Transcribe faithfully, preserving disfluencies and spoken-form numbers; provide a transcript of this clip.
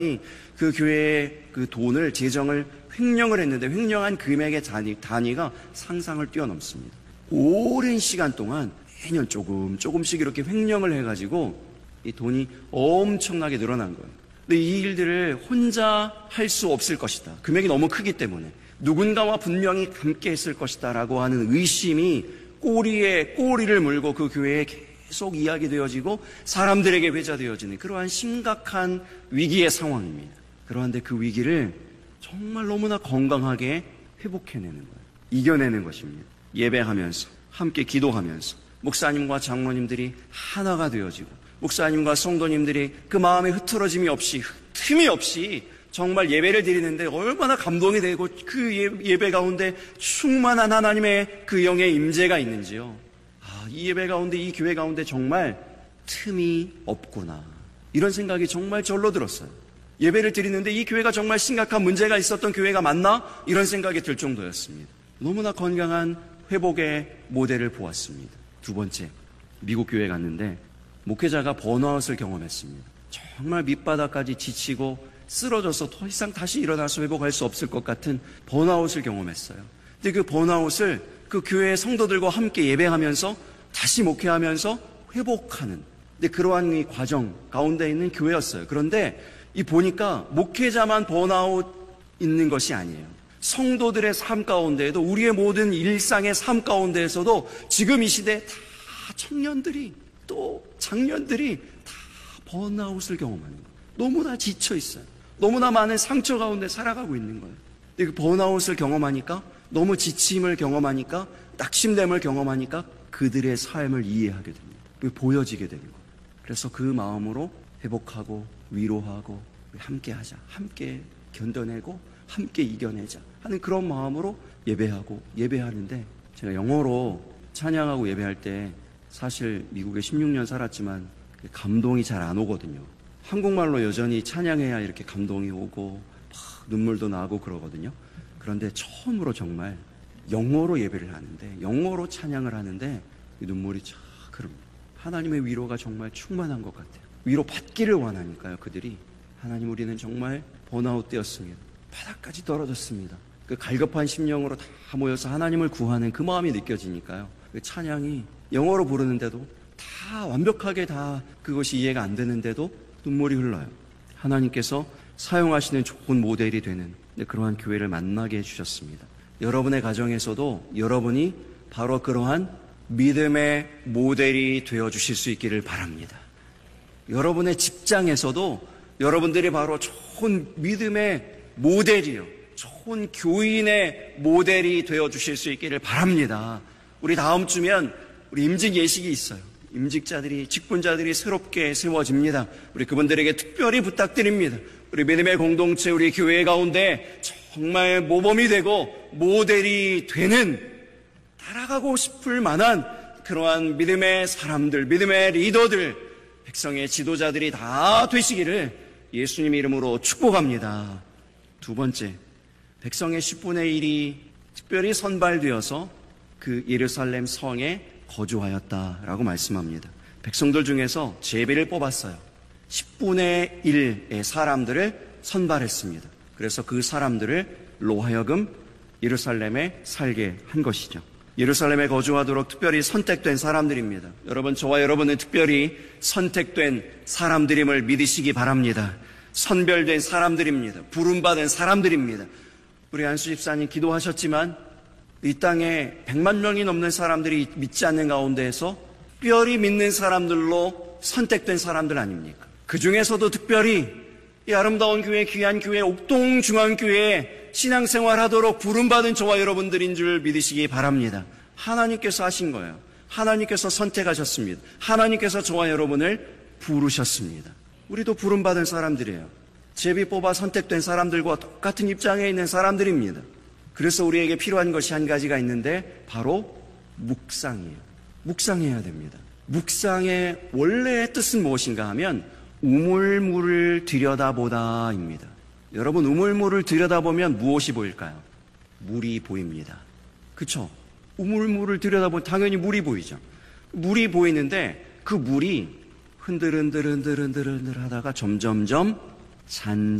그 교회의 그 돈을, 재정을 횡령을 했는데 횡령한 금액의 단위, 단위가 상상을 뛰어넘습니다. 오랜 시간 동안 매년 조금 조금씩 이렇게 횡령을 해가지고 이 돈이 엄청나게 늘어난 거예요. 근데 이 일들을 혼자 할 수 없을 것이다. 금액이 너무 크기 때문에 누군가와 분명히 함께 했을 것이다 라고 하는 의심이 꼬리에 꼬리를 물고 그 교회에 계속 이야기되어지고 사람들에게 회자되어지는 그러한 심각한 위기의 상황입니다. 그런데 그 위기를 정말 너무나 건강하게 회복해내는 거예요. 이겨내는 것입니다. 예배하면서, 함께 기도하면서, 목사님과 장로님들이 하나가 되어지고, 목사님과 성도님들이 그 마음에 흐트러짐이 없이, 틈이 없이 정말 예배를 드리는데 얼마나 감동이 되고 그 예배 가운데 충만한 하나님의 그 영의 임재가 있는지요. 아, 이 예배 가운데, 이 교회 가운데 정말 틈이 없구나. 이런 생각이 정말 절로 들었어요. 예배를 드리는데 이 교회가 정말 심각한 문제가 있었던 교회가 맞나? 이런 생각이 들 정도였습니다. 너무나 건강한 회복의 모델을 보았습니다. 두 번째, 미국 교회 갔는데 목회자가 번아웃을 경험했습니다. 정말 밑바닥까지 지치고 쓰러져서 더 이상 다시 일어나서 회복할 수 없을 것 같은 번아웃을 경험했어요. 근데 그 번아웃을 그 교회의 성도들과 함께 예배하면서 다시 목회하면서 회복하는, 근데 그러한 이 과정 가운데 있는 교회였어요. 그런데 이 보니까 목회자만 번아웃 있는 것이 아니에요. 성도들의 삶 가운데에도, 우리의 모든 일상의 삶 가운데에서도 지금 이 시대에 다 청년들이 또 장년들이 다 번아웃을 경험하는 거예요. 너무나 지쳐 있어요. 너무나 많은 상처 가운데 살아가고 있는 거예요. 근데 그 번아웃을 경험하니까, 너무 지침을 경험하니까, 낙심됨을 경험하니까 그들의 삶을 이해하게 됩니다. 보여지게 되는 거예요. 그래서 그 마음으로 회복하고 위로하고 함께 하자, 함께 견뎌내고 함께 이겨내자 하는 그런 마음으로 예배하고 예배하는데, 제가 영어로 찬양하고 예배할 때 사실 미국에 십육 년 살았지만 감동이 잘 안 오거든요. 한국말로 여전히 찬양해야 이렇게 감동이 오고 막 눈물도 나고 그러거든요. 그런데 처음으로 정말 영어로 예배를 하는데, 영어로 찬양을 하는데 눈물이 쫙 흐릅니다. 하나님의 위로가 정말 충만한 것 같아요. 위로 받기를 원하니까요. 그들이, 하나님, 우리는 정말 번아웃 되었습니다. 바닥까지 떨어졌습니다. 그 갈급한 심령으로 다 모여서 하나님을 구하는 그 마음이 느껴지니까요. 그 찬양이 영어로 부르는데도 다 완벽하게 다 그것이 이해가 안 되는데도 눈물이 흘러요. 하나님께서 사용하시는 좋은 모델이 되는 그러한 교회를 만나게 해주셨습니다. 여러분의 가정에서도 여러분이 바로 그러한 믿음의 모델이 되어주실 수 있기를 바랍니다. 여러분의 직장에서도 여러분들이 바로 좋은 믿음의 모델이요, 좋은 교인의 모델이 되어주실 수 있기를 바랍니다. 우리 다음 주면 우리 임직 예식이 있어요. 임직자들이, 직분자들이 새롭게 세워집니다. 우리 그분들에게 특별히 부탁드립니다. 우리 믿음의 공동체, 우리 교회 가운데 정말 모범이 되고 모델이 되는, 따라가고 싶을 만한 그러한 믿음의 사람들, 믿음의 리더들, 백성의 지도자들이 다 되시기를 예수님 이름으로 축복합니다. 두 번째, 백성의 십분의 일이 특별히 선발되어서 그 예루살렘 성에 거주하였다라고 말씀합니다. 백성들 중에서 제비를 뽑았어요. 십분의 일의 사람들을 선발했습니다. 그래서 그 사람들을로 하여금 예루살렘에 살게 한 것이죠. 예루살렘에 거주하도록 특별히 선택된 사람들입니다. 여러분, 저와 여러분은 특별히 선택된 사람들임을 믿으시기 바랍니다. 선별된 사람들입니다. 부름받은 사람들입니다. 우리 안수 집사님 기도하셨지만 이 땅에 백만 명이 넘는 사람들이 믿지 않는 가운데에서 특별히 믿는 사람들로 선택된 사람들 아닙니까? 그 중에서도 특별히 이 아름다운 교회, 귀한 교회, 옥동중앙교회에 신앙생활하도록 부름받은 저와 여러분들인 줄 믿으시기 바랍니다. 하나님께서 하신 거예요. 하나님께서 선택하셨습니다. 하나님께서 저와 여러분을 부르셨습니다. 우리도 부름받은 사람들이에요. 제비 뽑아 선택된 사람들과 똑같은 입장에 있는 사람들입니다. 그래서 우리에게 필요한 것이 한 가지가 있는데 바로 묵상이에요. 묵상해야 됩니다. 묵상의 원래의 뜻은 무엇인가 하면 우물물을 들여다보다입니다. 여러분, 우물물을 들여다보면 무엇이 보일까요? 물이 보입니다. 그렇죠? 우물물을 들여다보면 당연히 물이 보이죠. 물이 보이는데 그 물이 흔들흔들흔들흔들흔들 하다가 점점점 잔